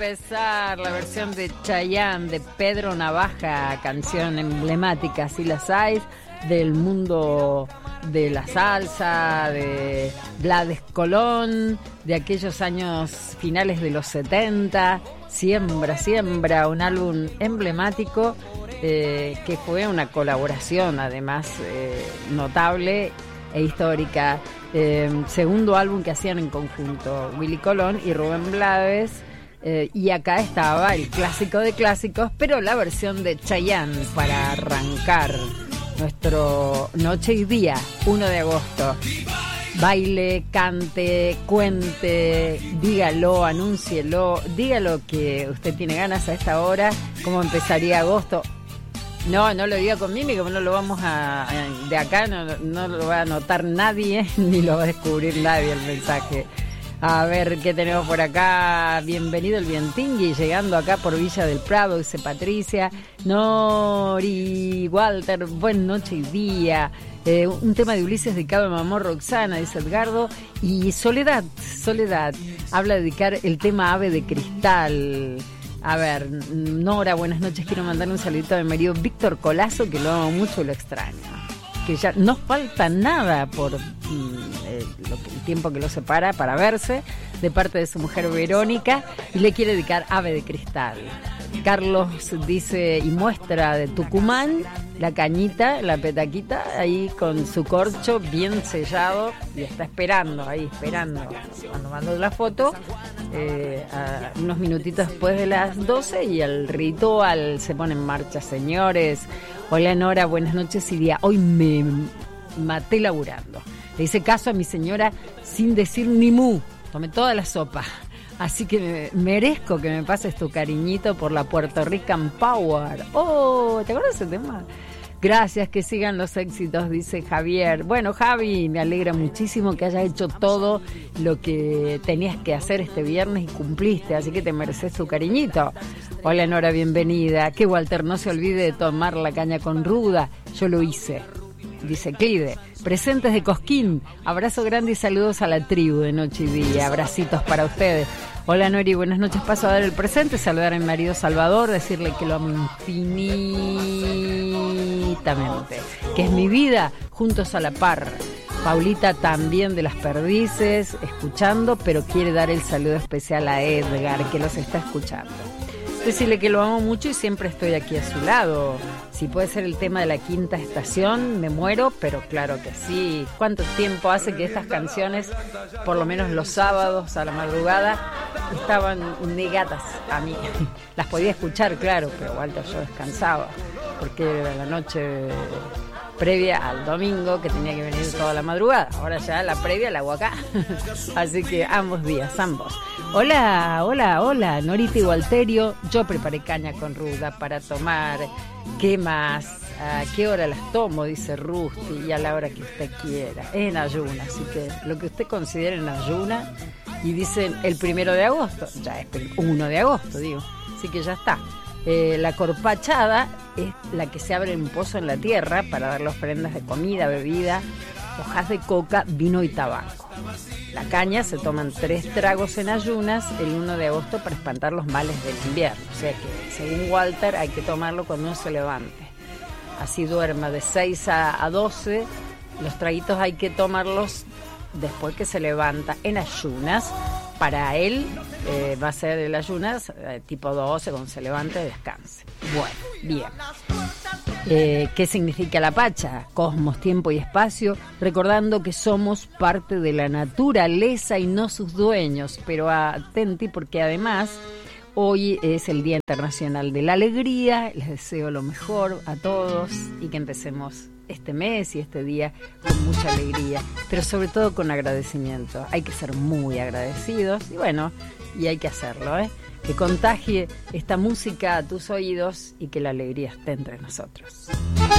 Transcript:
Empezar la versión de Chayanne de Pedro Navaja, canción emblemática, si las hay, del mundo de la salsa, de Gladys Colón, de aquellos años finales de los 70, Siembra, un álbum emblemático que fue una colaboración además notable e histórica. Segundo álbum que hacían en conjunto Willy Colón y Rubén Blades. Y acá estaba el clásico de clásicos, pero la versión de Chayanne para arrancar nuestro Noche y Día, 1 de agosto. Baile, cante, cuente, dígalo, anúncielo, diga lo que usted tiene ganas a esta hora. ¿Cómo empezaría agosto? No lo diga con mímica, no lo vamos de acá no lo va a notar nadie, ni lo va a descubrir nadie el mensaje. A ver qué tenemos por acá. Bienvenido el Vientingui, llegando acá por Villa del Prado, dice Patricia. Nori, Walter, buenas noche y día. Un tema de Ulises dedicado a mamá Roxana, dice Edgardo. Y Soledad, habla de dedicar el tema Ave de Cristal. A ver, Nora, buenas noches. Quiero mandarle un saludito a mi marido Víctor Colazo, que lo amo mucho y lo extraño. Que ya no falta nada por el tiempo que lo separa para verse, de parte de su mujer Verónica, y le quiere dedicar Ave de Cristal. Carlos dice y muestra de Tucumán la cañita, la petaquita, ahí con su corcho bien sellado, y está esperando. Cuando mandó la foto, a unos minutitos después de las 12, y el ritual se pone en marcha, señores. Hola Nora, buenas noches y día. Hoy me maté laburando. Le hice caso a mi señora sin decir ni mu. Tomé toda la sopa. Así que merezco que me pases tu cariñito por la Puerto Rican Power. Oh, ¿te acuerdas de ese tema? Gracias, que sigan los éxitos, dice Javier. Bueno, Javi, me alegra muchísimo que hayas hecho todo lo que tenías que hacer este viernes y cumpliste, así que te mereces tu cariñito. Hola Nora, bienvenida. Que Walter no se olvide de tomar la caña con ruda. Yo lo hice, dice Clide. Presentes de Cosquín. Abrazo grande y saludos a la tribu de Noche y Día. Abracitos para ustedes. Hola Nori, buenas noches. Paso a dar el presente, saludar a mi marido Salvador, decirle que lo amo infinitamente, que es mi vida, juntos a la par. Paulita también de Las Perdices, escuchando, pero quiere dar el saludo especial a Edgar, que los está escuchando. Decirle que lo amo mucho y siempre estoy aquí a su lado. Si puede ser el tema de la quinta estación, me muero, pero claro que sí. ¿Cuánto tiempo hace que estas canciones, por lo menos los sábados a la madrugada, estaban negadas a mí? Las podía escuchar, claro, pero Walter, yo descansaba, porque era la noche previa al domingo, que tenía que venir toda la madrugada. Ahora ya la previa la hago acá. Así que ambos días, ambos. Hola, Norita y Walterio. Yo preparé caña con ruda para tomar. ¿Qué más? ¿A qué hora las tomo? Dice Rusty. Y a la hora que usted quiera. En ayuna, así que lo que usted considere en ayuna. Y dicen el 1 de agosto. Ya es el 1 de agosto, digo. Así que ya está. La corpachada es la que se abre en un pozo en la tierra para dar las ofrendas de comida, bebida, hojas de coca, vino y tabaco. La caña se toman 3 tragos en ayunas el 1 de agosto para espantar los males del invierno. O sea que, según Walter, hay que tomarlo cuando uno se levante. Así duerma de 6 a 12. Los traguitos hay que tomarlos después que se levanta en ayunas. Para él va a ser el ayunas tipo 12, cuando se levante, descanse. Bueno, bien. ¿Qué significa la Pacha? Cosmos, tiempo y espacio, recordando que somos parte de la naturaleza y no sus dueños. Pero atenti, porque además hoy es el Día Internacional de la Alegría. Les deseo lo mejor a todos y que empecemos este mes y este día con mucha alegría, pero sobre todo con agradecimiento. Hay que ser muy agradecidos y bueno, y hay que hacerlo, que contagie esta música a tus oídos y que la alegría esté entre nosotros.